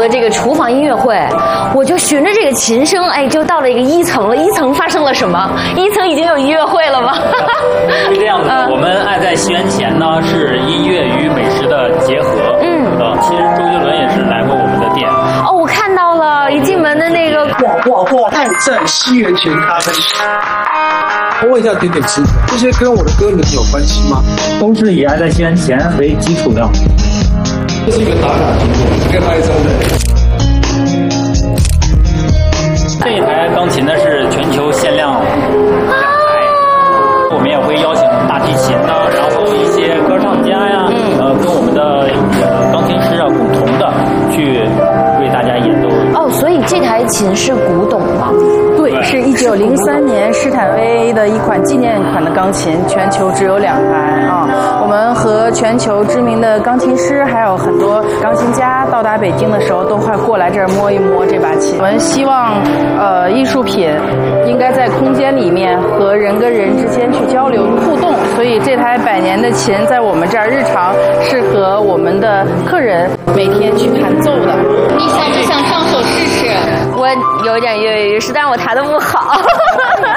个这个厨房音乐会，我就循着这个琴声，哎，就到了一个1层了。1层发生了什么？1层已经有音乐会了吗？ 是这样的，我们爱在西元前呢是音乐与美食的结合。其实周杰伦也是来过我们的店。 哦，我看到了，一进门的那个爱在西元前咖啡。我问一下点点吃，这些跟我的歌名有关系吗？ 都是以爱在西元前为基础的。 这是一个打卡经过，可以拍一张的。 这一台钢琴呢是全球限量2台，我们也会邀请大提琴呢，然后一些歌唱家呀，跟我们的钢琴师啊共同的去为大家演奏。 哦，所以这台琴是古董吗？ 对，是1903年施坦威的一款纪念款的钢琴，全球只有2台啊。我们和全球知名的钢琴师还有很多钢琴家到达北京的时候，都会过来这儿摸一摸这把琴。我们希望，艺术品应该在空间里面和人跟人之间去交流互动，所以这台100年的琴在我们这儿日常是和我们的客人每天去弹奏的。 你想不想上手试试？我有点跃跃欲试，但是我弹得不好。